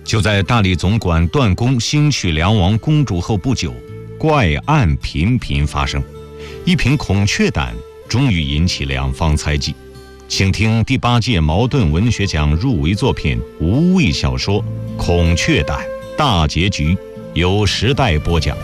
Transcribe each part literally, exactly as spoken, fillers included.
就在大理总管段公新娶梁王公主后不久，怪案频频发生。一瓶孔雀胆终于引起两方猜忌。请听第八届茅盾文学奖入围作品无畏小说《孔雀胆》大结局，由时代播讲。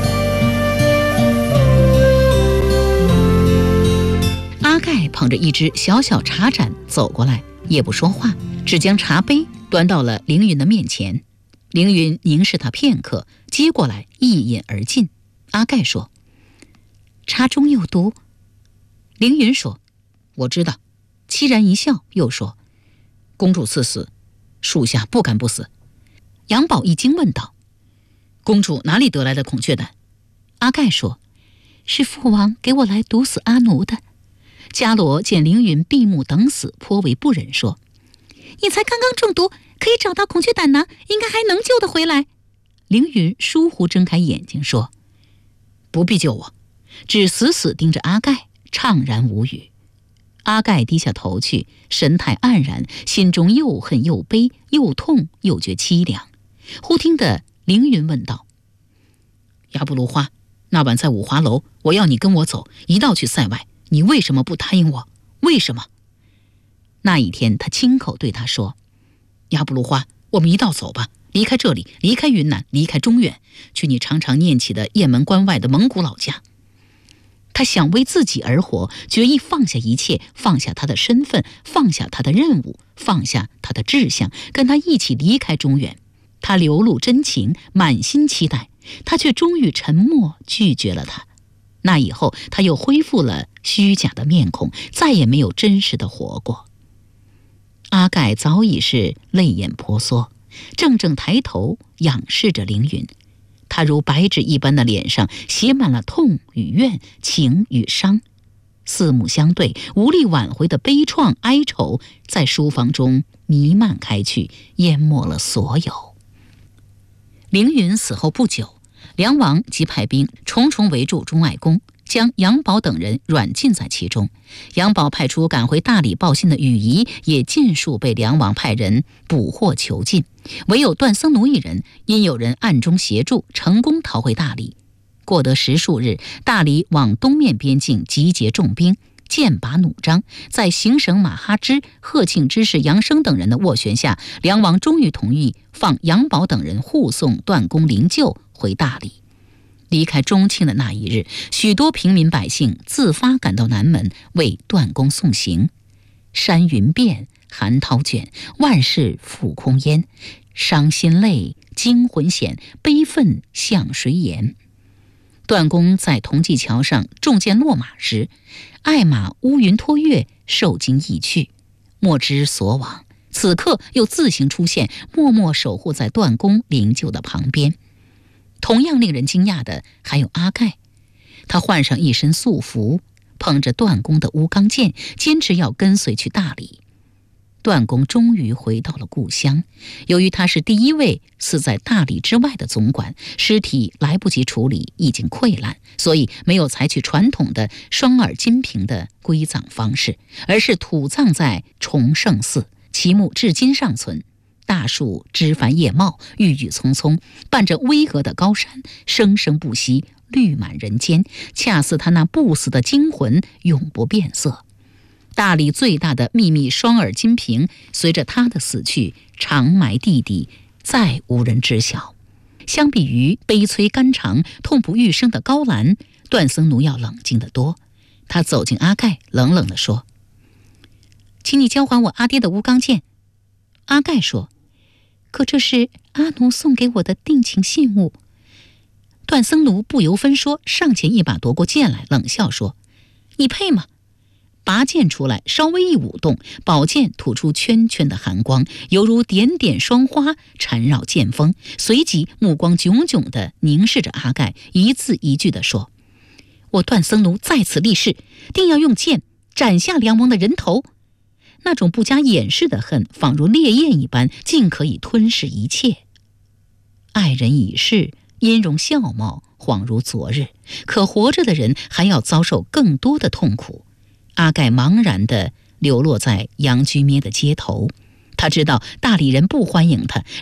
阿盖捧着一只小小茶盏走过来，也不说话，只将茶杯端到了凌云的面前。凌云凝视他片刻，接过来一饮而尽。阿盖说：“茶中有毒。”凌云说：“我知道。”凄然一笑，又说：“公主赐死，属下不敢不死。”杨宝一惊问道：“公主哪里得来的孔雀胆？”阿盖说：“是父王给我来毒死阿奴的。”伽罗见凌云闭目等死，颇为不忍，说：“你才刚刚中毒，可以找到孔雀胆囊，应该还能救得回来。”凌云疏忽睁开眼睛说：“不必救我。”只死死盯着阿盖，怅然无语。阿盖低下头去，神态黯然，心中又恨又悲，又痛又觉凄凉。忽听得凌云问道：“亚布芦花，那晚在五华楼，我要你跟我走，一道去塞外，你为什么不答应我？为什么？”那一天他亲口对他说：“亚布芦花，我们一道走吧，离开这里，离开云南，离开中原，去你常常念起的雁门关外的蒙古老家。”他想为自己而活，决意放下一切，放下他的身份，放下他的任务，放下他的志向，跟他一起离开中原。他流露真情，满心期待，他却终于沉默拒绝了他。那以后他又恢复了虚假的面孔，再也没有真实的活过。阿盖早已是泪眼婆娑，怔怔抬头仰视着凌云。他如白纸一般的脸上写满了痛与怨，情与伤，四目相对，无力挽回的悲怆哀愁在书房中弥漫开去，淹没了所有。凌云死后不久，梁王即派兵重重围住钟爱宫，将杨宝等人软禁在其中。杨宝派出赶回大理报信的羽仪，也尽数被梁王派人捕获囚禁。唯有段僧奴一人，因有人暗中协助，成功逃回大理。过得十数日，大理往东面边境集结重兵，剑拔弩张，在行省马哈之、贺庆之士杨生等人的斡旋下，梁王终于同意放杨宝等人护送段公灵柩回大理。离开中庆的那一日，许多平民百姓自发赶到南门为段公送行。山云变，寒涛卷，万事复空烟，伤心泪，惊魂显，悲愤向谁言？段公在同济桥上中箭落马时，爱马乌云托月，受惊已去，莫知所往。此刻又自行出现，默默守护在段公灵柩的旁边。同样令人惊讶的还有阿盖，他换上一身素服，捧着段公的乌钢剑，坚持要跟随去大理。段公终于回到了故乡，由于他是第一位死在大理之外的总管，尸体来不及处理，已经溃烂，所以没有采取传统的双耳金瓶的归葬方式，而是土葬在崇圣寺，其墓至今尚存。大树枝繁叶茂，郁郁葱葱，伴着巍峨的高山，生生不息，绿满人间，恰似他那不死的精魂，永不变色。大理最大的秘密双耳金瓶，随着他的死去，长埋地底，再无人知晓。相比于悲催肝肠、痛不欲生的高兰，段僧奴要冷静得多。他走进阿盖，冷冷地说：“请你交还我阿爹的乌钢剑。”阿盖说：“可这是阿奴送给我的定情信物。”段僧奴不由分说，上前一把夺过剑来，冷笑说：“你配吗？”拔剑出来，稍微一舞动，宝剑吐出圈圈的寒光，犹如点点霜花缠绕剑锋。随即目光炯炯地凝视着阿盖，一字一句地说：“我段僧奴在此立誓，定要用剑斩下梁王的人头。”那种不加掩饰的恨，仿如烈焰一般，尽可以吞噬一切。爱人已逝，音容笑貌恍如昨日，可活着的人还要遭受更多的痛苦。阿盖茫然地流落在杨居咩的街头，他知道大理人不欢迎他，